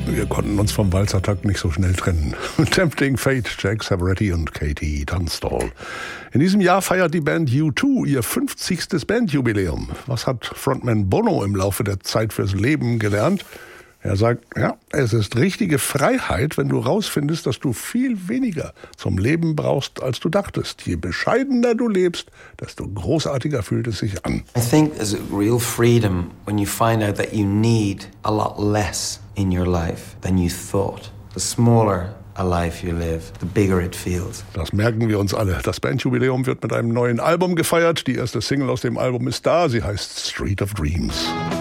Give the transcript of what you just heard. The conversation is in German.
Wir konnten uns vom Walzertakt nicht so schnell trennen. Tempting Fate, Jack Savoretti und Katie Tunstall. In diesem Jahr feiert die Band U2 ihr 50. Bandjubiläum. Was hat Frontman Bono im Laufe der Zeit fürs Leben gelernt? Er sagt, ja, es ist richtige Freiheit, wenn du rausfindest, dass du viel weniger zum Leben brauchst, als du dachtest. Je bescheidener du lebst, desto großartiger fühlt es sich an. I think there's a real freedom when you find out that you need a lot less in your life than you thought. The smaller a life you live, the bigger it feels. Das merken wir uns alle. Das Bandjubiläum wird mit einem neuen Album gefeiert. Die erste Single aus dem Album ist da. Sie heißt Street of Dreams.